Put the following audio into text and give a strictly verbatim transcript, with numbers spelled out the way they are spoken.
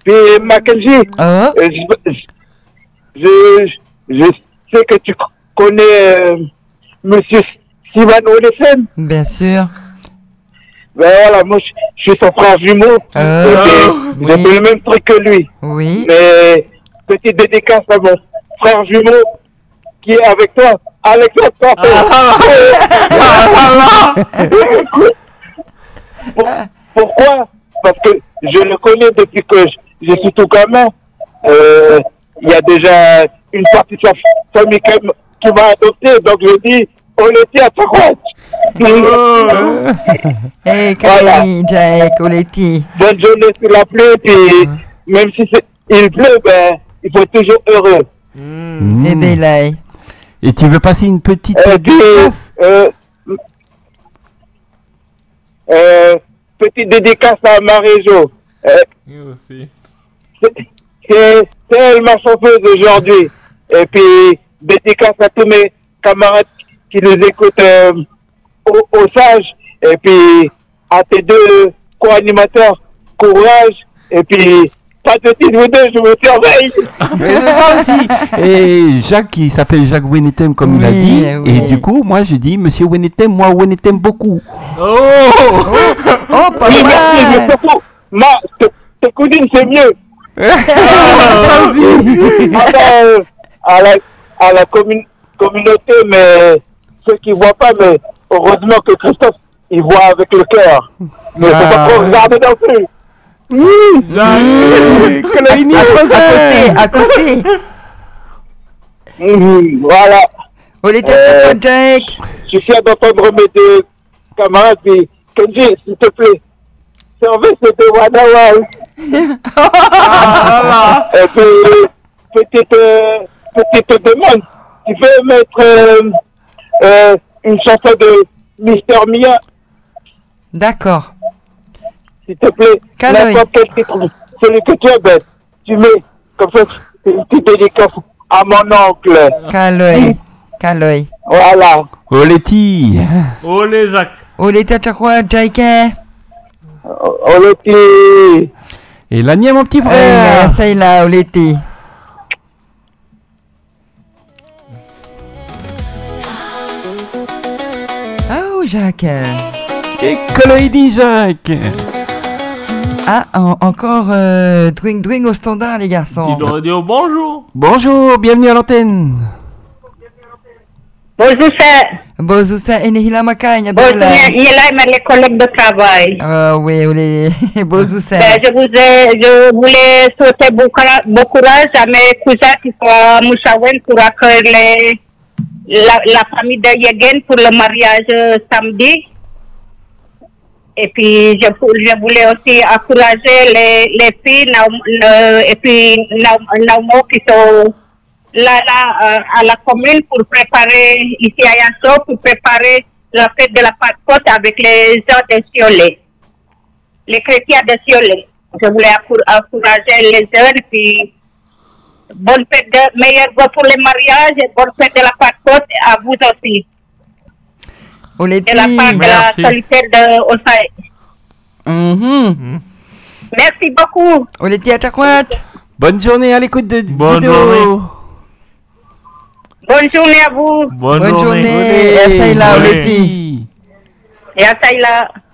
Puis Mackenzie, Ah. euh, je, je, je sais que tu connais euh, Monsieur Sivan Olesen. Bien sûr. Ben voilà, moi je, je suis son frère jumeau. Euh, Et puis, oui. j'ai fait le même truc que lui. Oui. Mais petite dédicace à mon frère jumeau qui est avec toi, Alexandre Parfait. Pour- Pourquoi? Parce que je le connais depuis que je, je suis tout gamin. Euh, Il y a déjà une partie de sa famille qui, m- qui m'a adopté, donc je dis, on le tient à sa droite. Hey, Voilà. Kaleni, Jack, Oleti. Bonne journée sous la pluie, puis même si c'est- il pleut, ben, il faut être toujours heureux. Mm. Et Delay. Et tu veux passer une petite Et puis, dédicace? euh, euh, petite dédicace à Marie-Jo. Euh, Moi aussi. c'est- c'est tellement chanteuse aujourd'hui. Et puis, dédicace à tous mes camarades qui nous écoutent euh, au, au sage. Et puis, à tes deux co-animateurs, courage. Et puis, pas de titre, vous deux, je vous surveille. Mais c'est ça aussi. Et Jacques, il s'appelle Jacques Wenetem, comme il a Oui, dit. oui. Et du coup, moi, je dis, Monsieur Wenetem, moi, Wenetem beaucoup. Oh Oh, pas Oui, merci, mais mal. surtout, ma, tes, tes cousines, c'est mieux. Ça aussi. Ah ben, euh, à la, à la commun- communauté, mais ceux qui voient pas, mais heureusement que Christophe, il voit avec le cœur. Mais faut Ah. pas trop regarder non plus. Colonie, À côté, à côté. Mhm, voilà. Oleti, Euh, à toi, Jack. Je suis fier d'entendre mes deux camarades. Puis, Kenji, s'il te plaît, servez ce de Wanawal. Et puis, petite, euh, petite demande. Tu peux mettre euh, euh, une chanson de Mister Mia, D'accord. s'il te plaît. Caloï. N'importe quel titre. Celui que tu as, ben, tu mets. Comme ça, c'est une petite dédicace à mon oncle. Kaloy. Kaloy. Voilà. Oleti. Olé Jacques. Oleti, à toi, Jack. On était. Et Lania, mon petit Eh, frère. ça y est là, Oleti. Oh, Jacques. Et Colonie, Jacques. Ah, en- encore euh, Dwing Dwing au standard, les garçons. Tu dois dire bonjour. Bonjour, bienvenue à l'antenne. Bonjour, c'est Bonjour, ça Enihila Makanya. bonjour, il est là, mes collègues de travail. Ah oui, oui. Bonjour, ça. Ben, je, vous ai, je voulais souhaiter bon, coura- bon courage à mes cousins qui sont à Moussaouen pour accueillir les- la, la famille de Yegen pour le mariage euh, samedi. Et puis, je, je voulais aussi encourager les, les filles Naum- le- et puis Naum- Naumo qui sont là, là euh, à la commune pour préparer, ici à Yasso, pour préparer la fête de la Pentecôte avec les gens de Siolet, les chrétiens de Siolet. Je voulais encour- encourager les jeunes, puis bonne fête, de, meilleurs vœux pour les mariages et bonne fête de la Pentecôte à vous aussi. Oleti. De la part de Merci. la solitaire de Osaï. Mhm. Merci beaucoup. Oleti, à toi. Bonne journée à l'écoute de Bonne vidéo. journée. Bonne journée à vous. Bonne, Bonne journée. journée. Et ça y est là, Olé. Oleti. Et à Saïla.